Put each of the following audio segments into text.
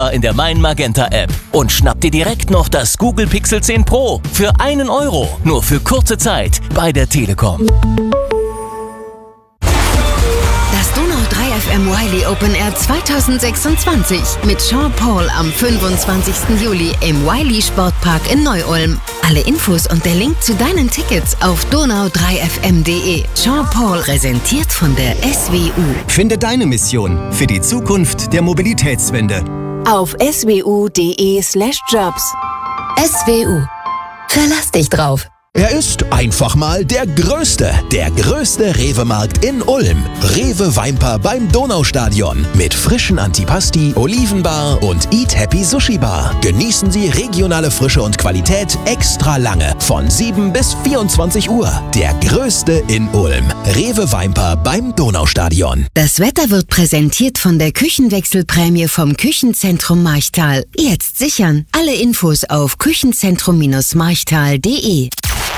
Sogar in der Mein Magenta App. Und schnapp dir direkt noch das Google Pixel 10 Pro für 1 €. Nur für kurze Zeit bei der Telekom. Das Donau 3 FM Wiley Open Air 2026 mit Sean Paul am 25. Juli im Wiley Sportpark in Neu-Ulm. Alle Infos und der Link zu deinen Tickets auf donau3fm.de. Sean Paul präsentiert von der SWU. Finde deine Mission für die Zukunft der Mobilitätswende Auf swu.de/jobs. SWU. Verlass dich drauf. Er ist einfach mal der größte Rewe-Markt in Ulm. Rewe Weimper beim Donaustadion. Mit frischen Antipasti, Olivenbar und Eat Happy Sushi Bar. Genießen Sie regionale Frische und Qualität extra lange. Von 7 bis 24 Uhr. Der größte in Ulm. Rewe Weimper beim Donaustadion. Das Wetter wird präsentiert von der Küchenwechselprämie vom Küchenzentrum Marchtal. Jetzt sichern. Alle Infos auf küchenzentrum-marchtal.de.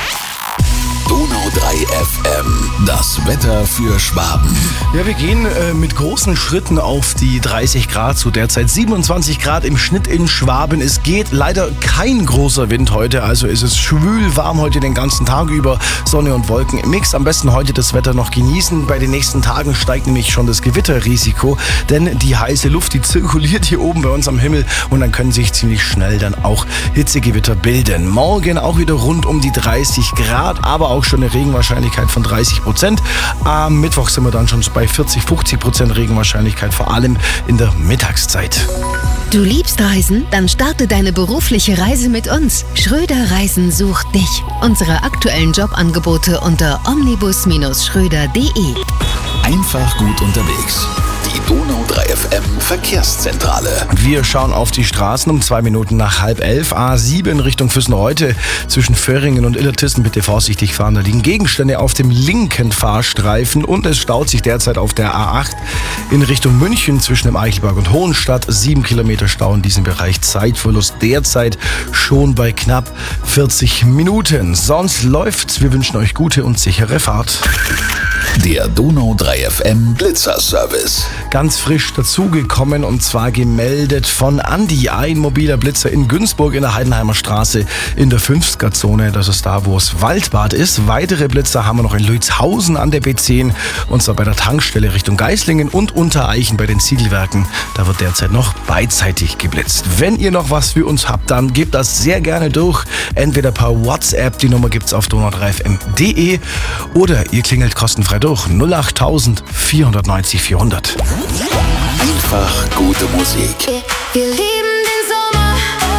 Donau 3 FM. Das Wetter für Schwaben. Ja, wir gehen mit großen Schritten auf die 30 Grad zu. Derzeit 27 Grad im Schnitt in Schwaben. Es geht leider kein großer Wind heute, also ist es schwül warm heute den ganzen Tag über. Sonne und Wolken im Mix. Am besten heute das Wetter noch genießen. Bei den nächsten Tagen steigt nämlich schon das Gewitterrisiko, denn die heiße Luft, die zirkuliert hier oben bei uns am Himmel und dann können sich ziemlich schnell dann auch Hitzegewitter bilden. Morgen auch wieder rund um die 30 Grad, aber auch schon eine Regenwahrscheinlichkeit von 30%. Am Mittwoch sind wir dann schon bei 40-50% Regenwahrscheinlichkeit, vor allem in der Mittagszeit. Du liebst Reisen? Dann starte deine berufliche Reise mit uns. Schröder Reisen sucht dich. Unsere aktuellen Jobangebote unter omnibus-schröder.de. Einfach gut unterwegs. Die Donau 3 FM Verkehrszentrale. Wir schauen auf die Straßen um 2 Minuten nach 10:30. A7 Richtung Füssen-Reutte zwischen Föhringen und Illertissen. Bitte vorsichtig fahren. Da liegen Gegenstände auf dem linken Fahrstreifen und es staut sich derzeit auf der A8 in Richtung München zwischen dem Eichelberg und Hohenstadt. 7 Kilometer Stau in diesem Bereich. Zeitverlust derzeit schon bei knapp 40 Minuten. Sonst läuft's. Wir wünschen euch gute und sichere Fahrt. Der Donau 3 FM Blitzerservice. Ganz frisch dazugekommen und zwar gemeldet von Andi, ein mobiler Blitzer in Günzburg in der Heidenheimer Straße in der 50er-Zone. Das ist da, wo es Waldbad ist. Weitere Blitzer haben wir noch in Lützhausen an der B10 und zwar bei der Tankstelle Richtung Geislingen und Untereichen bei den Ziegelwerken. Da wird derzeit noch beidseitig geblitzt. Wenn ihr noch was für uns habt, dann gebt das sehr gerne durch. Entweder per WhatsApp, die Nummer gibt's auf donau3fm.de oder ihr klingelt kostenfrei durch 08000 490 400. Einfach gute Musik. Wir lieben den Sommer.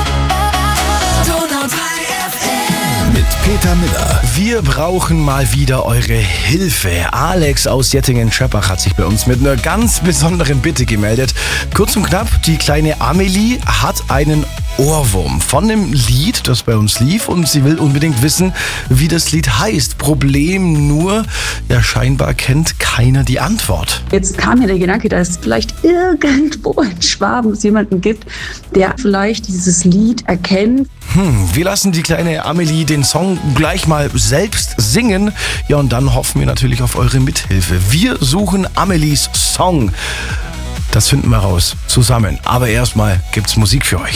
Donau 3 FM. Mit Peter Miller. Wir brauchen mal wieder eure Hilfe. Alex aus Jettingen-Scheppach hat sich bei uns mit einer ganz besonderen Bitte gemeldet. Kurz und knapp, die kleine Amelie hat einen Ohrwurm von einem Lied, das bei uns lief und sie will unbedingt wissen, wie das Lied heißt. Problem nur, ja scheinbar kennt keiner die Antwort. Jetzt kam mir der Gedanke, dass es vielleicht irgendwo in Schwaben es jemanden gibt, der vielleicht dieses Lied erkennt. Wir lassen die kleine Amelie den Song gleich mal selbst singen. Ja, und dann hoffen wir natürlich auf eure Mithilfe. Wir suchen Amelies Song. Das finden wir raus, zusammen. Aber erstmal gibt's Musik für euch.